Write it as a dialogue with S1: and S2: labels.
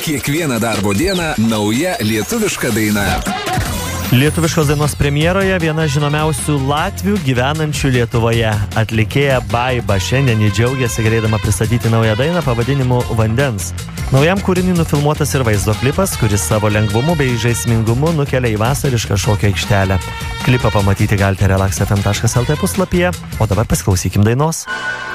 S1: Kiekvieną darbo dieną nauja lietuviška daina.
S2: Lietuviškos dainos premjeroje viena žinomiausių latvių gyvenančių Lietuvoje. Atlikėja Baiba šiandien džiaugiasi galėdama pristatyti naują dainą pavadinimu Vandens. Naujam kūriniui nufilmuotas ir vaizdo klipas, kuris savo lengvumu bei žaismingumu nukelia į vasarišką šokio aikštelę. Klipą pamatyti galite relaxfm.lt puslapyje, o dabar pasiklausykim dainos.